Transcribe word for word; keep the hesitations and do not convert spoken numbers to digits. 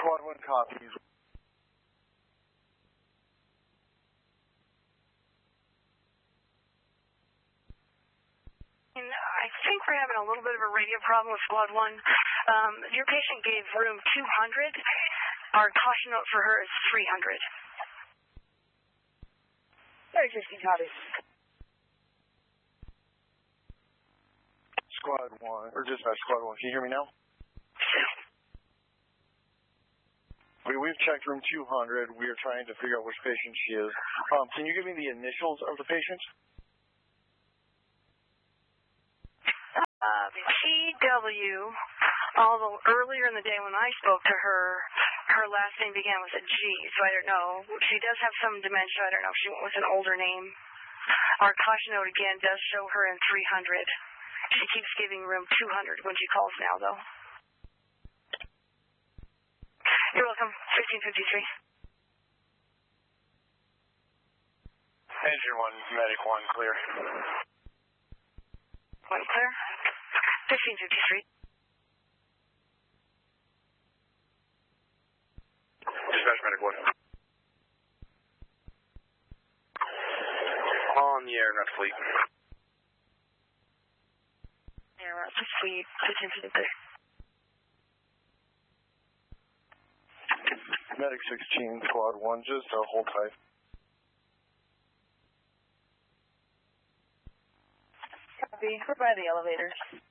Squad one copies. I think we're having a little bit of a radio problem with Squad one. Um, your patient gave room two hundred. Our caution note for her is three hundred. Very fifteen copies. Squad one, or dispatch Squad one, can you hear me now? We, we've checked room two hundred. We are trying to figure out which patient she is. Um, can you give me the initials of the patient? Uh, T W, although earlier in the day when I spoke to her, her last name began with a G, so I don't know. She does have some dementia. I don't know if she went with an older name. Our caution note, again, does show her in three hundred. She keeps giving room two hundred when she calls now, though. You're welcome. fifteen fifty-three. Engine one, medic one, clear. One clear. fifteen fifty-three. Dispatch medic one. On the air, not fleet. Air, not fleet. fifteen fifty-three. Medic sixteen, squad one, just uh, hold tight. Copy. We're by the elevators.